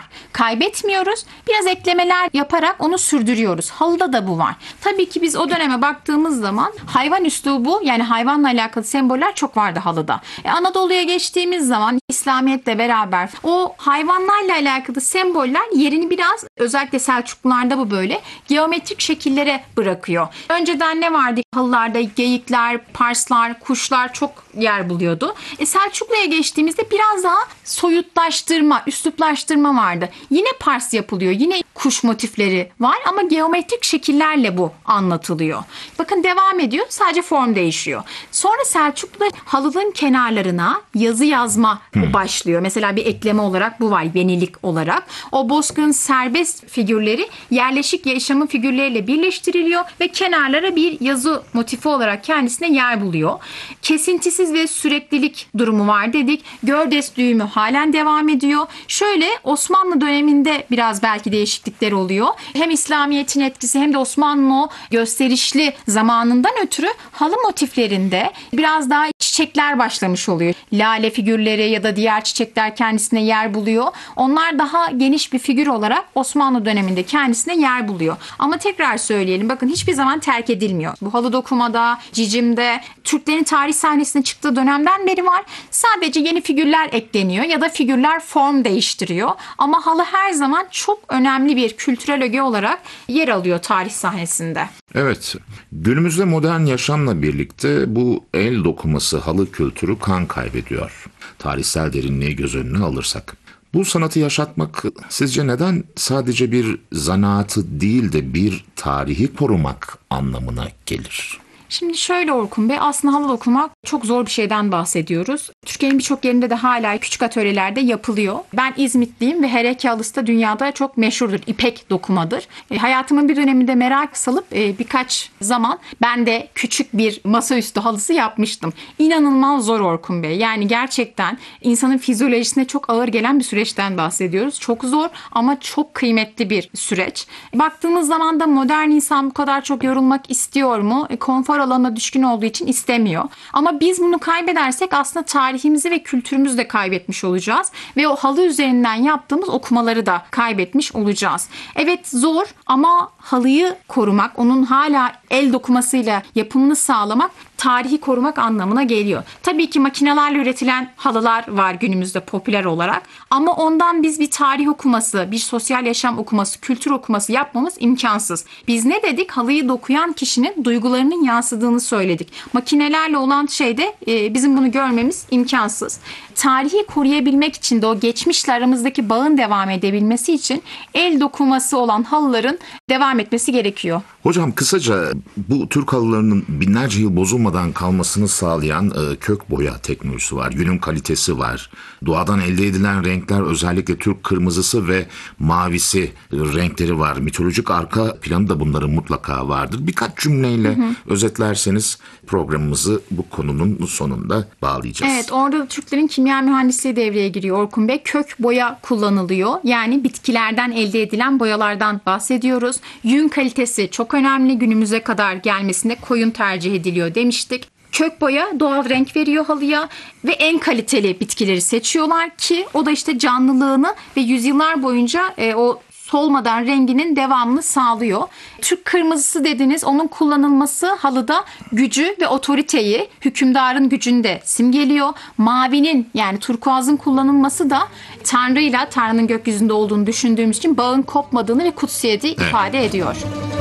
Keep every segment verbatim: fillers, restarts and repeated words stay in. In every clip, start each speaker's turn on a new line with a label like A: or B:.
A: var. Kaybetmiyoruz. Biraz eklemeler yaparak onu sürdürüyoruz. Halıda da bu var. Tabii ki biz o döneme baktığımız zaman hayvan üslubu, yani hayvanla alakalı semboller çok vardı halıda. E, Anadolu'ya geçtiğimiz zaman İslamiyet'le beraber o hayvanlarla alakalı semboller yerini biraz, özellikle Selçuklularda bu böyle, geometrik şekillere bırakıyor. Önceden ne vardı? Halılarda geyikler, parslar, kuşlar çok yer buluyordu. E, Selçuklu'ya geçtiğimizde biraz daha soyutlaştırma, üsluplaştırma vardı. Yine pars yapılıyor. Yine kuş motifleri var ama geometrik şekillerle bu anlatılıyor. Bakın devam ediyor. Sadece form değişiyor. Sonra Selçuklu'da halının kenarlarına yazı yazma hmm. başlıyor. Mesela bir ekleme olarak bu var. Yenilik olarak. O bozkırın serbest figürleri yerleşik yaşamın figürleriyle birleştiriliyor ve kenarlara bir yazı motifi olarak kendisine yer buluyor. Kesintisiz ve süreklilik durumu var dedik. Gördes düğümü halen devam ediyor. Şöyle Osmanlı döneminde biraz belki değişiklikler oluyor. Hem İslamiyet'in etkisi hem de Osmanlı gösterişli zamanından ötürü halı motiflerinde biraz daha çiçekler başlamış oluyor. Lale figürleri ya da diğer çiçekler kendisine yer buluyor. Onlar daha geniş bir figür olarak Osmanlı döneminde kendisine yer buluyor. Ama tekrar söyleyelim, bakın hiçbir zaman terk edilmiyor. Bu halı dokumada, cicimde, Türklerin tarih sahnesine çıktığı dönemden beri var. Sadece yeni figürler ekleniyor ya da figürler form değiştiriyor. Ama halı her zaman çok önemli bir kültürel öge olarak yer alıyor tarih sahnesinde.
B: Evet, günümüzde modern yaşamla birlikte bu el dokuması halı kültürü kan kaybediyor. Tarihsel derinliği göz önüne alırsak. Bu sanatı yaşatmak sizce neden sadece bir zanaatı değil de bir tarihi korumak anlamına gelir?
A: Şimdi şöyle Orkun Bey, aslında halı dokumak çok zor bir şeyden bahsediyoruz. Türkiye'nin birçok yerinde de hala küçük atölyelerde yapılıyor. Ben İzmitliyim ve hereke halısı da dünyada çok meşhurdur. İpek dokumadır. E, hayatımın bir döneminde merak salıp e, birkaç zaman ben de küçük bir masaüstü halısı yapmıştım. İnanılmaz zor Orkun Bey. Yani gerçekten insanın fizyolojisine çok ağır gelen bir süreçten bahsediyoruz. Çok zor ama çok kıymetli bir süreç. Baktığımız zaman da modern insan bu kadar çok yorulmak istiyor mu? E, konfor alanına düşkün olduğu için istemiyor. Ama biz bunu kaybedersek aslında tarihimizi ve kültürümüzü de kaybetmiş olacağız. Ve o halı üzerinden yaptığımız okumaları da kaybetmiş olacağız. Evet zor ama halıyı korumak, onun hala el dokumasıyla yapımını sağlamak tarihi korumak anlamına geliyor. Tabii ki makinelerle üretilen halılar var günümüzde popüler olarak. Ama ondan biz bir tarih okuması, bir sosyal yaşam okuması, kültür okuması yapmamız imkansız. Biz ne dedik? Halıyı dokuyan kişinin duygularının yansıdığını söyledik. Makinelerle olan şeyde e, bizim bunu görmemiz imkansız. Tarihi koruyabilmek için de o geçmişle aramızdaki bağın devam edebilmesi için el dokuması olan halıların devam etmesi gerekiyor.
B: Hocam kısaca bu Türk halılarının binlerce yıl bozulmadan kalmasını sağlayan e, kök boya teknolojisi var. Günün kalitesi var. Doğadan elde edilen renkler, özellikle Türk kırmızısı ve mavisi e, renkleri var. Mitolojik arka planı da bunların mutlaka vardır. Birkaç cümleyle hı hı. özetlerseniz programımızı bu konunun sonunda bağlayacağız.
A: Evet, orada da Türklerin kimya mühendisliği devreye giriyor Orkun Bey. Kök boya kullanılıyor. Yani bitkilerden elde edilen boyalardan bahsediyoruz. Yün kalitesi çok önemli. Günümüze kadar gelmesinde koyun tercih ediliyor demiştik. Kök boya doğal renk veriyor halıya ve en kaliteli bitkileri seçiyorlar ki o da işte canlılığını ve yüzyıllar boyunca e, o solmadan renginin devamını sağlıyor. Türk kırmızısı dediniz, onun kullanılması halıda gücü ve otoriteyi, hükümdarın gücünü de simgeliyor. Mavinin yani turkuazın kullanılması da Tanrı'yla, Tanrı'nın gökyüzünde olduğunu düşündüğümüz için bağın kopmadığını ve kutsiyeti evet. ifade ediyor.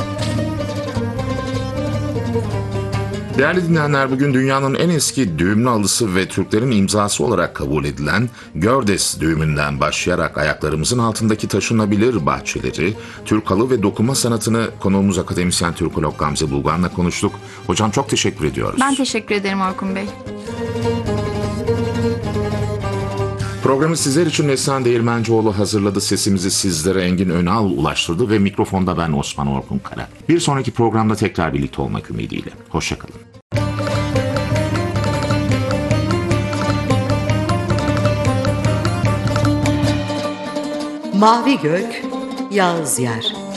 B: Değerli dinleyenler, bugün dünyanın en eski düğümlü halısı ve Türklerin imzası olarak kabul edilen Gördes düğümünden başlayarak ayaklarımızın altındaki taşınabilir bahçeleri, Türk halı ve dokuma sanatını konuğumuz akademisyen Türkolog Gamze Bulgan'la konuştuk. Hocam çok teşekkür ediyoruz.
A: Ben teşekkür ederim Orkun Bey.
B: Programı sizler için Neslihan Değirmencioğlu hazırladı. Sesimizi sizlere Engin Önal ulaştırdı ve mikrofonda ben Osman Orkun Kara. Bir sonraki programda tekrar birlikte olmak ümidiyle. Hoşçakalın.
C: Mavi Gök, Yağız Yer.